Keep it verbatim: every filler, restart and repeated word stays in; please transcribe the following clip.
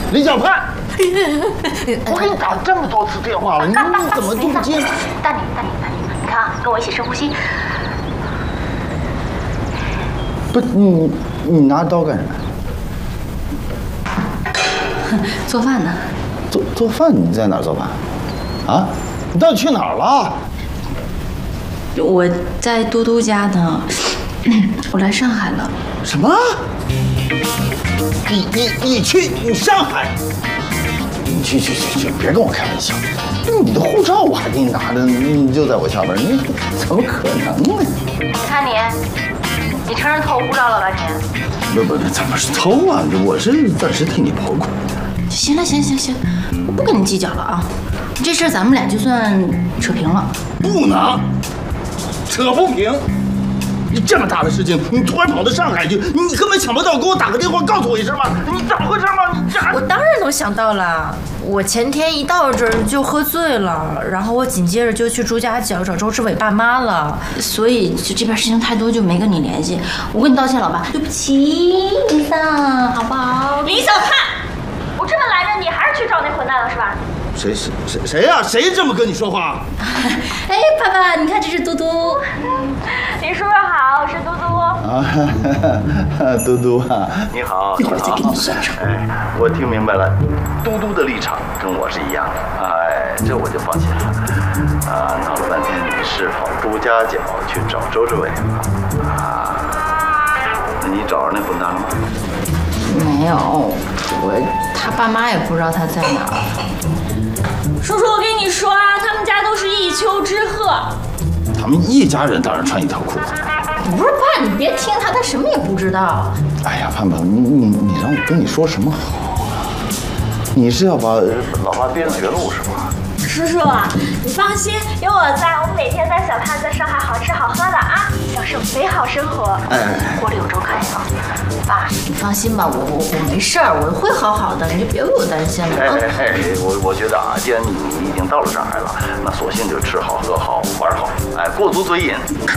李小盼，我给你打这么多次电话了，你你怎么就不接？ 大你大你大你，你看啊，跟我一起深呼吸。 不，你你拿刀干什么？ 做饭呢。 做做饭？你在哪儿做饭？啊？你到底去哪儿了？ 我在嘟嘟家呢，我来上海了。 什么？你你你去你上海？你去去去去！别跟我开玩笑！你的护照我还给你拿着，你就在我下边，你怎么可能呢？ 你看你，你承认偷护照了吧你？ 不不，怎么是偷啊？我是暂时替你保管。 行了行行行，我不跟你计较了啊，这事咱们俩就算扯平了。 不能，扯不平。你这么大的事情，你突然跑到上海去，你根本想不到给我打个电话告诉我一声吗？你怎么回事吗？你这…… 我当然能想到了。我前天一到这儿就喝醉了，然后我紧接着就去朱家角找周志伟爸妈了， 所以就这边事情太多就没跟你联系。我跟你道歉，老爸，对不起，林桑，好不好？ 林小盼，我这么拦着你，还是去找那混蛋了是吧？ 谁谁谁谁呀？谁这么跟你说话？ 哎，爸爸，你看这是嘟嘟。 林叔叔好，我是嘟嘟。 啊，嘟嘟啊， 你好， 一会儿再跟你算账。 哎，我听明白了，嘟嘟的立场跟我是一样的，哎，这我就放心了。啊，闹了半天你是跑朱家角去找周志伟啊？那你找着那混蛋了吗？ 没有，我他爸妈也不知道他在哪儿。 叔叔，我跟你说啊，他们家都是一丘之貉。 他们一家人当然穿一条裤子。 不是爸，你别听他，他什么也不知道。 哎呀，盼盼，你你你让我跟你说什么好啊？你是要把老爸逼上绝路是吧？ 叔叔，你放心，有我在，我每天带小盼在上海好吃好喝的啊，享受美好生活。 哎， 锅里有粥可以了。爸，你放心吧，我我我没事儿，我会好好的，你就别为我担心了啊。 哎哎哎，我我觉得啊，既然你已经到了上海了，那索性就吃好喝好玩好，哎，过足嘴瘾。